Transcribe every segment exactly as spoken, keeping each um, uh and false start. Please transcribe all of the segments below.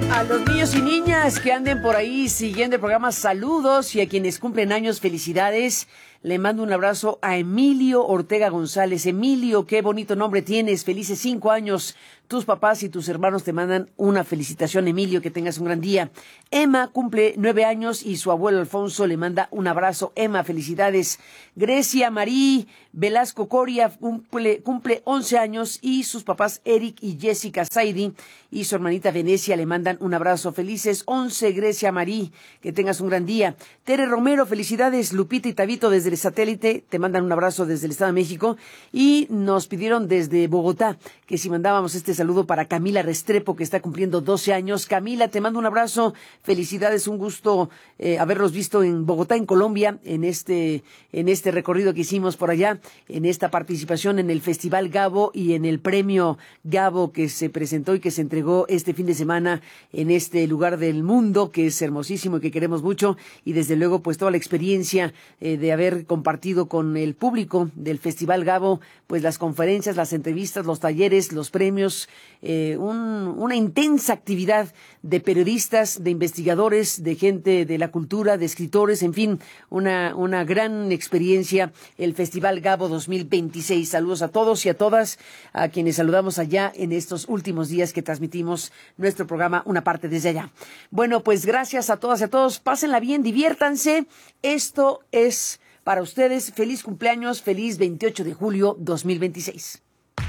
A los niños y niñas que anden por ahí siguiendo el programa, saludos, y a quienes cumplen años, felicidades. Le mando un abrazo a Emilio Ortega González. Emilio, qué bonito nombre tienes, felices cinco años. Tus papás y tus hermanos te mandan una felicitación, Emilio, que tengas un gran día. Emma cumple nueve años y su abuelo Alfonso le manda un abrazo. Emma, felicidades. Grecia Marí Velasco Coria cumple, cumple once años y sus papás Eric y Jessica Saidi y su hermanita Venecia le mandan un abrazo. Felices once, Grecia Marí, que tengas un gran día. Tere Romero, felicidades. Lupita y Tabito desde el satélite te mandan un abrazo desde el Estado de México y nos pidieron desde Bogotá que si mandábamos este saludo para Camila Restrepo, que está cumpliendo doce años. Camila, te mando un abrazo, felicidades, un gusto eh, haberlos visto en Bogotá, en Colombia, en este, en este recorrido que hicimos por allá, en esta participación en el Festival Gabo y en el premio Gabo que se presentó y que se entregó este fin de semana en este lugar del mundo que es hermosísimo y que queremos mucho, y desde luego pues toda la experiencia eh, de haber compartido con el público del Festival Gabo pues las conferencias, las entrevistas, los talleres, los premios, eh, un, una intensa actividad de periodistas, de investigadores, de gente de la cultura, de escritores, en fin, una, una gran experiencia, el Festival Gabo dos mil veintiséis. Saludos a todos y a todas, a quienes saludamos allá en estos últimos días que transmitimos nuestro programa, una parte desde allá. Bueno, pues gracias a todas y a todos, pásenla bien, diviértanse, esto es para ustedes. Feliz cumpleaños, feliz veintiocho de julio dos mil veintiséis.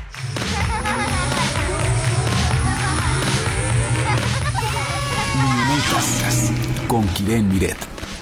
Con Kiren Miret.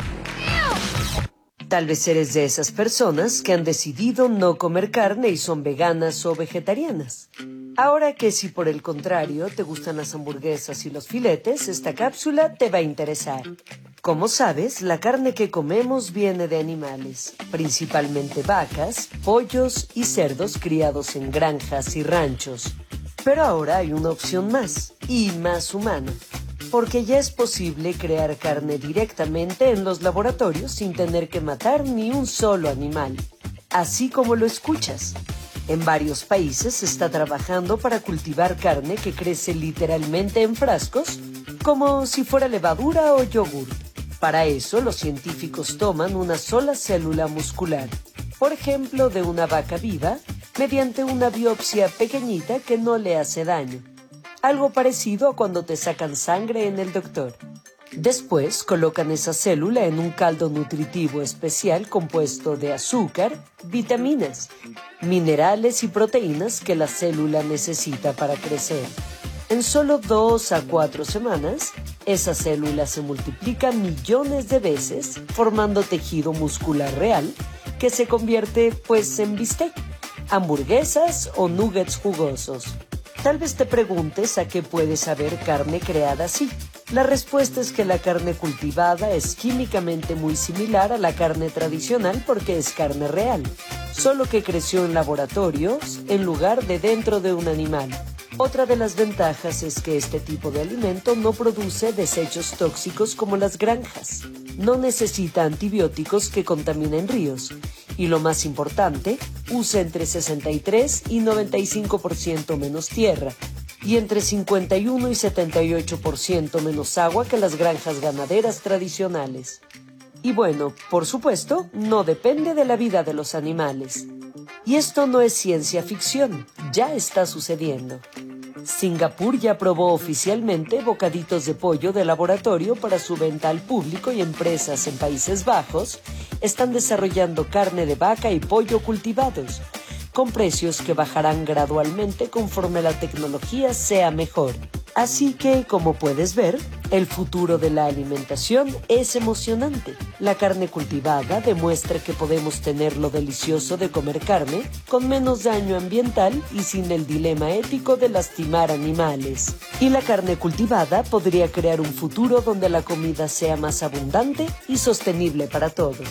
Tal vez eres de esas personas que han decidido no comer carne y son veganas o vegetarianas. Ahora que si por el contrario te gustan las hamburguesas y los filetes, esta cápsula te va a interesar. Como sabes, la carne que comemos viene de animales, principalmente vacas, pollos y cerdos criados en granjas y ranchos. Pero ahora hay una opción más, y más humana, porque ya es posible crear carne directamente en los laboratorios sin tener que matar ni un solo animal, así como lo escuchas. En varios países se está trabajando para cultivar carne que crece literalmente en frascos, como si fuera levadura o yogur. Para eso, los científicos toman una sola célula muscular, por ejemplo, de una vaca viva, mediante una biopsia pequeñita que no le hace daño. Algo parecido a cuando te sacan sangre en el doctor. Después colocan esa célula en un caldo nutritivo especial compuesto de azúcar, vitaminas, minerales y proteínas que la célula necesita para crecer. En solo dos a cuatro semanas, esa célula se multiplica millones de veces, formando tejido muscular real, que se convierte, pues, en bistec, hamburguesas o nuggets jugosos. Tal vez te preguntes a qué puede saber carne creada así. La respuesta es que la carne cultivada es químicamente muy similar a la carne tradicional porque es carne real, solo que creció en laboratorios en lugar de dentro de un animal. Otra de las ventajas es que este tipo de alimento no produce desechos tóxicos como las granjas. No necesita antibióticos que contaminen ríos. Y lo más importante, usa entre sesenta y tres y noventa y cinco por ciento menos tierra y entre cincuenta y uno y setenta y ocho por ciento menos agua que las granjas ganaderas tradicionales. Y bueno, por supuesto, no depende de la vida de los animales. Y esto no es ciencia ficción, ya está sucediendo. Singapur ya aprobó oficialmente bocaditos de pollo de laboratorio para su venta al público y empresas en Países Bajos están desarrollando carne de vaca y pollo cultivados, con precios que bajarán gradualmente conforme la tecnología sea mejor. Así que, como puedes ver, el futuro de la alimentación es emocionante. La carne cultivada demuestra que podemos tener lo delicioso de comer carne con menos daño ambiental y sin el dilema ético de lastimar animales. Y la carne cultivada podría crear un futuro donde la comida sea más abundante y sostenible para todos.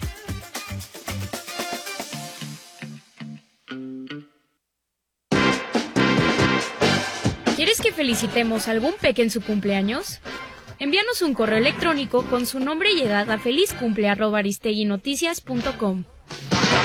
¿Quieres que felicitemos a algún peque en su cumpleaños? Envíanos un correo electrónico con su nombre y edad a felizcumple arroba aristeguinoticias punto com.